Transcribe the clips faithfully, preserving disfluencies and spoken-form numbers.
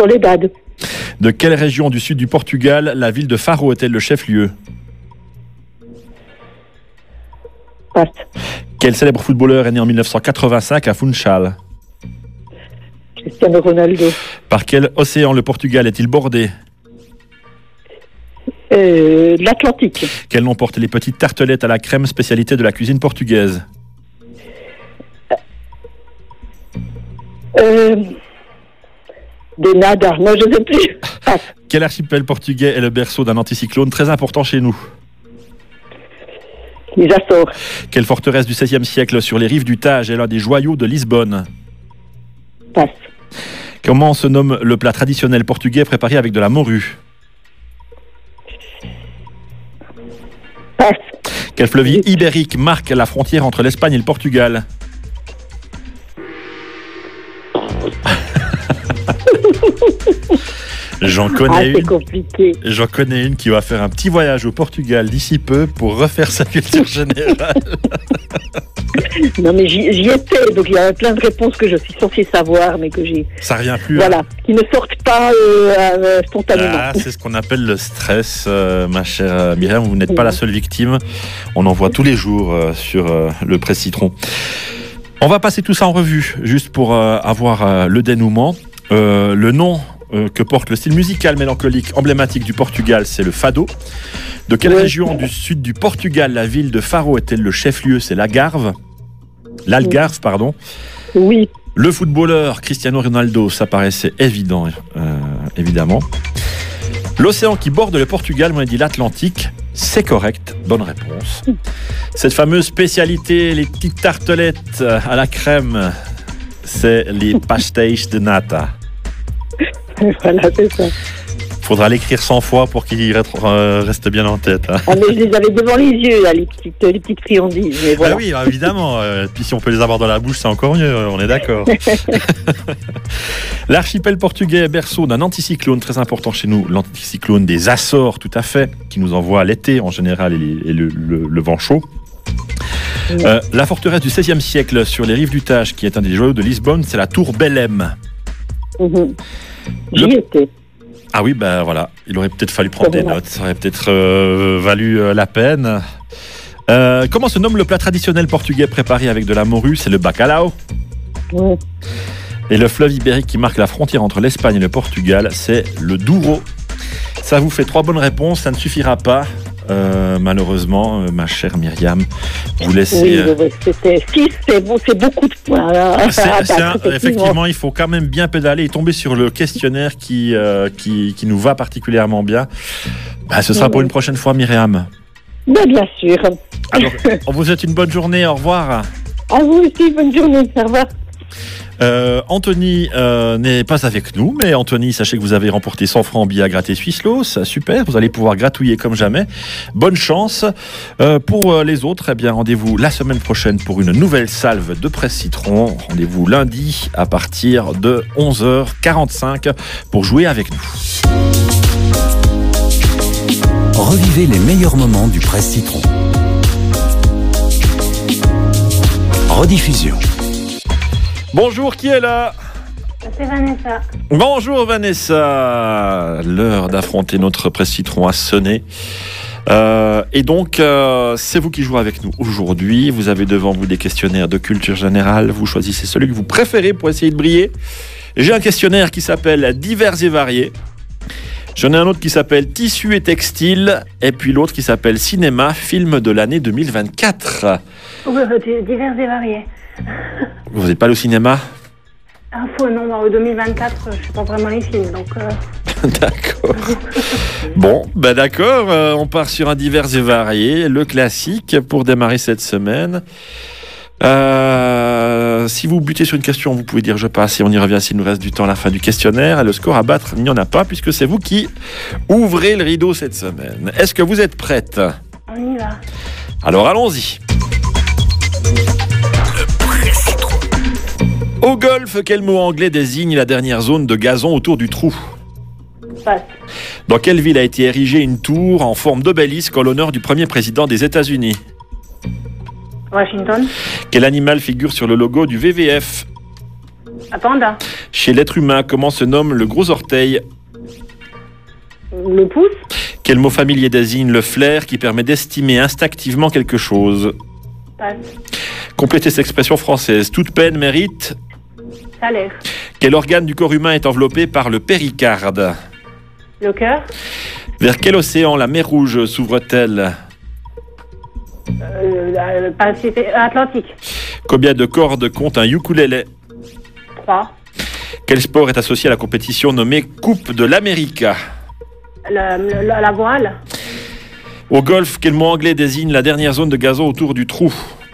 Soledad. De quelle région du sud du Portugal la ville de Faro est-elle le chef-lieu? Passe. Quel célèbre footballeur est né en mille neuf cent quatre-vingt-cinq à Funchal? Cristiano Ronaldo. Par quel océan le Portugal est-il bordé? Euh, L'Atlantique. Quel nom portent les petites tartelettes à la crème, spécialité de la cuisine portugaise? Euh, des nada. Non, je ne sais plus. Passe. Quel archipel portugais est le berceau d'un anticyclone très important chez nous? Les Açores. Quelle forteresse du seizième siècle sur les rives du Tage est l'un des joyaux de Lisbonne? Passe. Comment se nomme le plat traditionnel portugais préparé avec de la morue? Passe. Quel fleuve ibérique marque la frontière entre l'Espagne et le Portugal? J'en connais, ah, c'est une, compliqué. j'en connais une qui va faire un petit voyage au Portugal d'ici peu pour refaire sa culture générale. Non, mais j'y, j'y étais, donc il y a plein de réponses que je suis censée savoir, mais que j'ai... Ça revient plus. Voilà, hein. qui ne sortent pas euh, euh, spontanément. Ah, c'est ce qu'on appelle le stress, euh, ma chère Myriam. Vous n'êtes pas la seule victime. On en voit tous les jours euh, sur euh, le Presse Citron. On va passer tout ça en revue, juste pour euh, avoir euh, le dénouement. Euh, le nom euh, que porte le style musical mélancolique emblématique du Portugal, c'est le fado. De quelle Ouais. région du sud du Portugal la ville de Faro est-elle le chef-lieu? C'est l'Algarve. L'Algarve, pardon. Oui. Le footballeur Cristiano Ronaldo, ça paraissait évident, euh, évidemment. L'océan qui borde le Portugal, on a dit l'Atlantique. C'est correct, bonne réponse. Cette fameuse spécialité, les petites tartelettes à la crème, c'est les pastéis de nata. Voilà, c'est ça. Faudra l'écrire cent fois pour qu'il reste bien en tête. Hein. Ah, mais je les avais devant les yeux, là, les petites, les petites friandises. Mais voilà. Ah oui, évidemment. Euh, puis si on peut les avoir dans la bouche, c'est encore mieux, on est d'accord. L'archipel portugais est berceau d'un anticyclone très important chez nous, l'anticyclone des Açores, tout à fait, qui nous envoie l'été en général et, les, et le, le, le vent chaud. Euh, la forteresse du seizième siècle sur les rives du Tage, qui est un des joyaux de Lisbonne, c'est la tour Belém. Mmh. J'y Le... étais. Ah oui, ben voilà, il aurait peut-être fallu prendre des notes, ça aurait peut-être euh, valu euh, la peine. Euh, comment se nomme le plat traditionnel portugais préparé avec de la morue? C'est le bacalhau. Mmh. Et le fleuve ibérique qui marque la frontière entre l'Espagne et le Portugal, c'est le Douro. Ça vous fait trois bonnes réponses, ça ne suffira pas. Euh, malheureusement, euh, ma chère Myriam, vous laissez... Oui, euh... c'était six, c'est, bon, c'est beaucoup de points. Là, c'est, c'est un, effectivement, il faut quand même bien pédaler et tomber sur le questionnaire qui, euh, qui, qui nous va particulièrement bien. Bah, ce sera oui. pour une prochaine fois, Myriam. Ben, bien sûr. Alors, on vous souhaite une bonne journée, au revoir. À vous aussi, bonne journée, au revoir. Euh, Anthony euh, n'est pas avec nous, mais Anthony, sachez que vous avez remporté cent francs en billets à gratter Swisslos, super, vous allez pouvoir gratouiller comme jamais. Bonne chance. Euh, pour les autres, eh bien, rendez-vous la semaine prochaine pour une nouvelle salve de Presse Citron. Rendez-vous lundi à partir de onze heures quarante-cinq pour jouer avec nous. Revivez les meilleurs moments du Presse Citron. Rediffusion. Bonjour, qui est là? C'est Vanessa. Bonjour Vanessa. L'heure d'affronter notre Presse Citron a sonné. Euh, et donc, euh, c'est vous qui jouez avec nous aujourd'hui. Vous avez devant vous des questionnaires de culture générale. Vous choisissez celui que vous préférez pour essayer de briller. J'ai un questionnaire qui s'appelle Divers et variés. J'en ai un autre qui s'appelle Tissu et textile. Et puis l'autre qui s'appelle Cinéma, film de l'année deux mille vingt-quatre. Oui, divers et variés. Vous n'êtes pas allé au cinéma? Info, non, en deux mille vingt-quatre, je ne sais pas vraiment les films, donc... Euh... D'accord. Bon, ben d'accord, euh, on part sur un divers et varié, le classique, pour démarrer cette semaine. Euh, si vous butez sur une question, vous pouvez dire je passe et on y revient s'il nous reste du temps à la fin du questionnaire. Et le score à battre, il n'y en a pas, puisque c'est vous qui ouvrez le rideau cette semaine. Est-ce que vous êtes prête? On y va. Alors allons-y. Au golf, quel mot anglais désigne la dernière zone de gazon autour du trou? Passe. Dans quelle ville a été érigée une tour en forme d'obélisque en l'honneur du premier président des États-Unis? Washington. Quel animal figure sur le logo du V V F? Un panda. Chez l'être humain, comment se nomme le gros orteil? Le pouce. Quel mot familier désigne le flair qui permet d'estimer instinctivement quelque chose? Passe. Complétez cette expression française. Toute peine mérite. Salaire. Quel organe du corps humain est enveloppé par le péricarde? Le cœur. Vers quel océan la mer Rouge s'ouvre-t-elle? Euh, la- le Pacifique- Atlantique. Combien de cordes compte un ukulélé? trois. Quel sport est associé à la compétition nommée Coupe de l'Amérique? La, la, la voile. Au golf, quel mot anglais désigne la dernière zone de gazon autour du trou?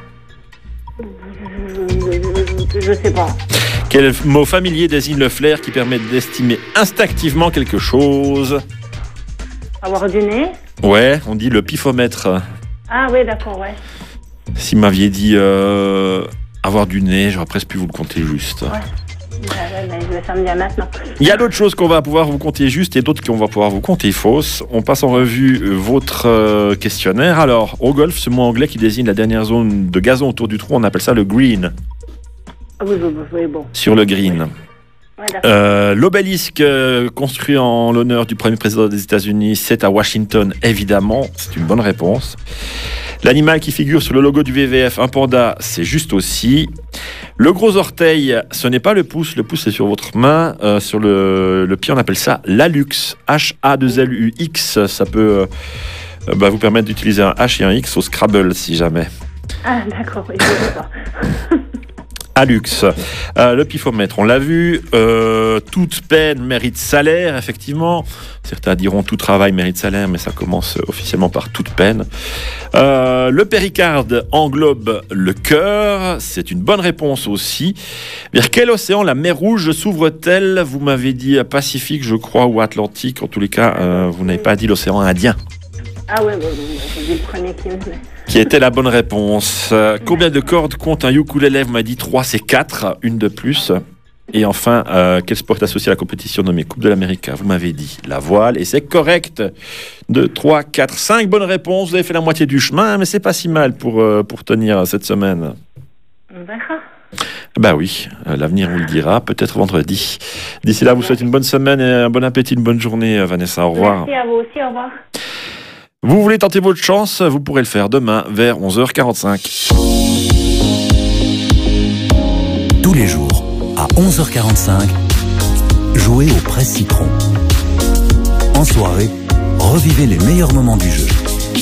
Je, je sais pas. Quel mot familier désigne le flair qui permet d'estimer instinctivement quelque chose? Avoir du nez. Ouais, on dit le pifomètre. Ah oui, d'accord, ouais. Si vous m'aviez dit euh, avoir du nez, j'aurais presque pu vous le compter juste. Ouais. Ouais, ouais, mais ça me vient maintenant. Il y a d'autres choses qu'on va pouvoir vous compter juste et d'autres qu'on va pouvoir vous compter fausses. On passe en revue euh, votre euh, questionnaire. Alors, au golf, ce mot anglais qui désigne la dernière zone de gazon autour du trou, on appelle ça le green. Ah oui, oui, oui, oui, bon. Sur le green. Ouais, d'accord. Euh, L'obélisque euh, construit en l'honneur du premier président des États-Unis, c'est à Washington, évidemment. C'est une bonne réponse. L'animal qui figure sur le logo du V V F, un panda, c'est juste aussi. Le gros orteil, ce n'est pas le pouce. Le pouce, c'est sur votre main. Euh, sur le, le pied, on appelle ça l'hallux. H A deux L U X. Ça peut euh, bah, vous permettre d'utiliser un H et un X au Scrabble, si jamais. Ah, d'accord, oui, je sais pas. Hallux. Euh, le pifomètre, on l'a vu. Euh, toute peine mérite salaire, effectivement. Certains diront tout travail mérite salaire, mais ça commence officiellement par toute peine. Euh, le péricarde englobe le cœur. C'est une bonne réponse aussi. Vers quel océan la mer Rouge s'ouvre-t-elle? Vous m'avez dit Pacifique, je crois, ou Atlantique. En tous les cas, euh, vous n'avez pas dit l'océan Indien. Ah ouais, bon, bon, j'ai dit le premier qui me venait. Qui était la bonne réponse. Euh, combien de cordes compte un ukulélé? Vous m'avez dit trois, c'est quatre, une de plus. Et enfin, euh, quel sport est associé à la compétition nommée Coupe de l'Amérique? Vous m'avez dit la voile, et c'est correct. deux, trois, quatre, cinq bonnes réponses. Vous avez fait la moitié du chemin, mais c'est pas si mal pour, euh, pour tenir cette semaine. On verra. Bah oui, euh, l'avenir vous le dira, peut-être vendredi. D'ici là, vous souhaite une bonne semaine et un bon appétit, une bonne journée, Vanessa. Au revoir. Merci à vous aussi, au revoir. Vous voulez tenter votre chance? Vous pourrez le faire demain vers onze heures quarante-cinq. Tous les jours, à onze heures quarante-cinq, jouez au Presse Citron. En soirée, revivez les meilleurs moments du jeu.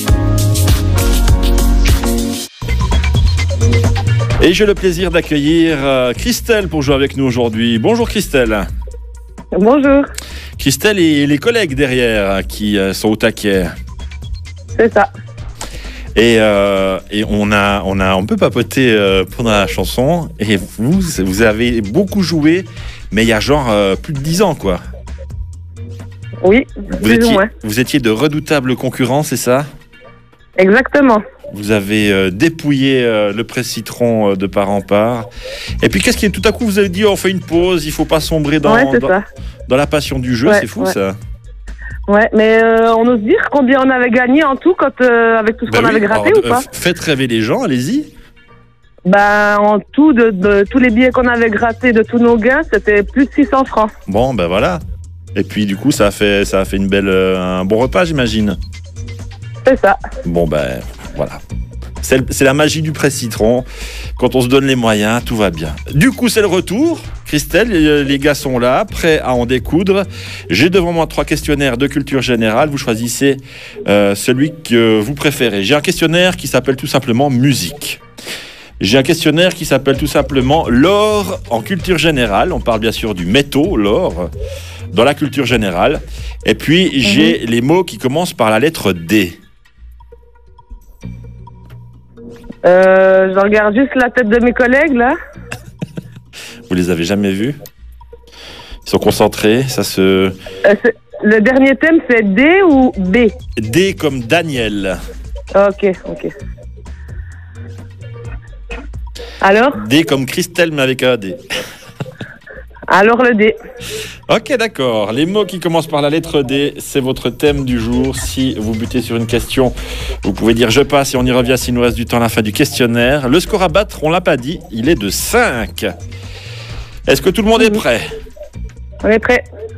Et j'ai le plaisir d'accueillir euh, Christelle pour jouer avec nous aujourd'hui. Bonjour Christelle. Bonjour, Christelle et les collègues derrière qui euh, sont au taquet. c'est ça. Et, euh, et on a, on a un peu papoté euh, pendant la chanson. Et vous, vous avez beaucoup joué, mais il y a genre euh, plus de dix ans, quoi. Oui, Vous plus ou étiez, moins. vous étiez de redoutables concurrents, c'est ça? Exactement. Vous avez euh, dépouillé euh, le Presse Citron euh, de part en part. Et puis qu'est-ce qui est tout à coup vous avez dit on fait une pause, il faut pas sombrer dans, ouais, c'est dans, ça. dans la passion du jeu, Ouais, c'est fou ouais. ça. Ouais, mais euh, on ose dire combien on avait gagné en tout quand, euh, avec tout ce Bah qu'on oui, avait gratté alors, ou pas? euh, Faites rêver les gens, allez-y. Ben, en tout, de, de tous les billets qu'on avait grattés de tous nos gains, c'était plus de six cents francs. Bon ben voilà. Et puis du coup ça a fait ça a fait une belle euh, un bon repas j'imagine. C'est ça. Bon ben voilà. C'est le- c'est la magie du Presse Citron. Quand on se donne les moyens, tout va bien. Du coup, c'est le retour. Christelle, les, les gars sont là, prêts à en découdre. J'ai devant moi trois questionnaires de culture générale. Vous choisissez euh, celui que vous préférez. J'ai un questionnaire qui s'appelle tout simplement musique. J'ai un questionnaire qui s'appelle tout simplement l'or en culture générale. On parle bien sûr du métaux, l'or, dans la culture générale. Et puis, j'ai les mots qui commencent par la lettre D. Euh, je regarde juste la tête de mes collègues, là. Vous les avez jamais vus? Ils sont concentrés, ça se... Euh, c'est- le dernier thème, c'est D ou B? D comme Daniel. Ok, ok. Alors? D comme Christelle, mais avec un D. Alors le D. Ok, d'accord. Les mots qui commencent par la lettre D, c'est votre thème du jour. Si vous butez sur une question, vous pouvez dire je passe et on y revient s'il nous reste du temps à la fin du questionnaire. Le score à battre, on l'a pas dit, il est de cinq. Est-ce que tout le monde est prêt? On est prêt.